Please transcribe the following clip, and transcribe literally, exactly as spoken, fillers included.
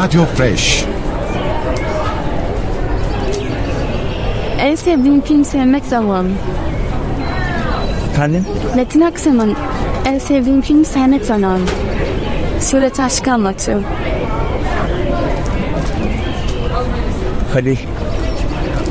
Radyo Fresh. En sevdiğim film Sevmek Zamanı. Efendim? Metin Aksel'in en sevdiğim film Sevmek Zamanı. Şöyle aşkı anlatıyor. Halil.